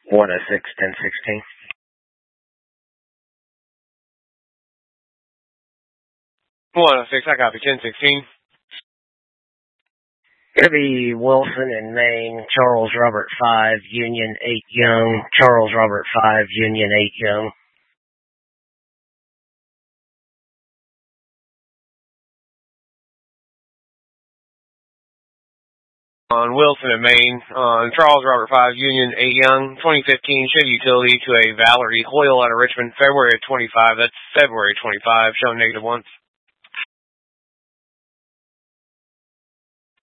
106-1016. 106, I copy, 1016. Gonna be Wilson in Maine, Charles Robert 5, Union 8 Young, Charles Robert 5, Union 8 Young. On Wilson in Maine, on Charles Robert 5, Union 8 Young, 2015 Chevy Utility to a Valerie Hoyle out of Richmond, February of 25, that's February 25, showing -1.